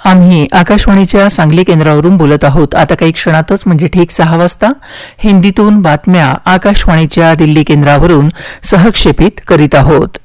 आम्ही आकाशवाणीच्या सांगली केंद्रावरून बोलत आहोत. आता काही क्षणातच म्हणजे ठीक 6 वाजता हिंदीतून बातम्या आकाशवाणीच्या दिल्ली केंद्रावरून सहक्षेपित करीत आहोत.